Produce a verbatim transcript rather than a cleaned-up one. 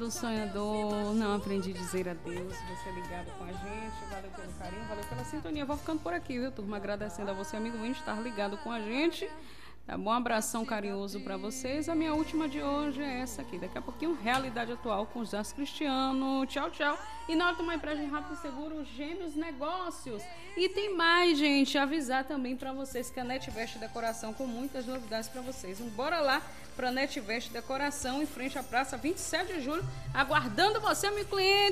do sonhador, não aprendi a dizer adeus. Você ligado com a gente, valeu pelo carinho, valeu pela sintonia. Vou ficando por aqui, viu, turma? Agradecendo a você, amigo Winch, estar ligado com a gente. Tá bom? Um abração carinhoso para vocês. A minha última de hoje é essa aqui. Daqui a pouquinho, Realidade Atual com o Jazz Cristiano. Tchau, tchau. E na hora de uma empresa rápido e seguro, Gêmeos Negócios. E tem mais, gente. Avisar também para vocês que a NetVest Decoração com muitas novidades para vocês. Então, bora lá para a NetVest Decoração em frente à praça vinte e sete de julho. Aguardando você, meu cliente.